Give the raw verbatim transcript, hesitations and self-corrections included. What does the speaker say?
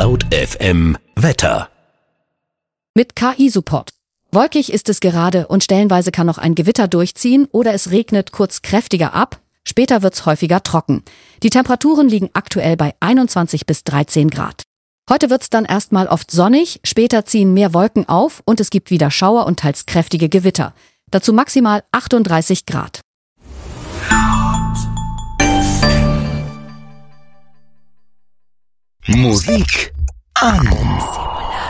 Laut F M Wetter. Mit K I-Support. Wolkig ist es gerade und stellenweise kann noch ein Gewitter durchziehen oder es regnet kurz kräftiger ab. Später wird's häufiger trocken. Die Temperaturen liegen aktuell bei einundzwanzig bis dreizehn Grad. Heute wird's dann erstmal oft sonnig, später ziehen mehr Wolken auf und es gibt wieder Schauer und teils kräftige Gewitter. Dazu maximal achtunddreißig Grad. Musik an.